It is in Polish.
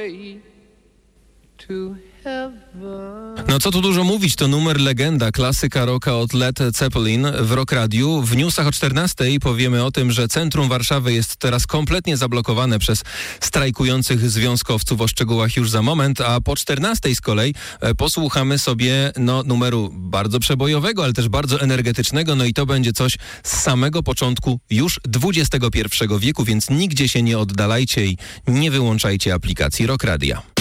way to heaven. No co tu dużo mówić, to numer legenda, klasyka rocka od Led Zeppelin w Rock Radiu. W newsach o 14:00 powiemy o tym, że centrum Warszawy jest teraz kompletnie zablokowane przez strajkujących związkowców. O szczegółach już za moment, a po 14:00 z kolei posłuchamy sobie numeru bardzo przebojowego, ale też bardzo energetycznego. No i to będzie coś z samego początku już XXI wieku, więc nigdzie się nie oddalajcie i nie wyłączajcie aplikacji Rock Radia.